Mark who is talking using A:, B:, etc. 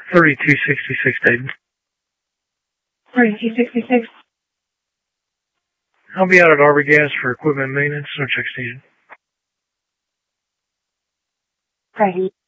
A: 3266 Dayton.
B: 3266.
A: I'll be out at Arbor Gas for equipment maintenance. No checks needed.
B: Right.